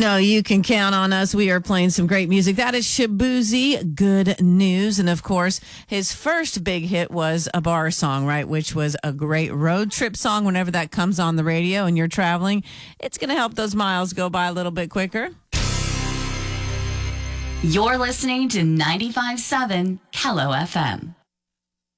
No, you can count on us. We are playing some great music. That is Shaboozey, Good News. And of course, his first big hit was a bar song, right? Which was a great road trip song. Whenever that comes on the radio and you're traveling, it's going to help those miles go by a little bit quicker. You're listening to 95.7 Kello FM.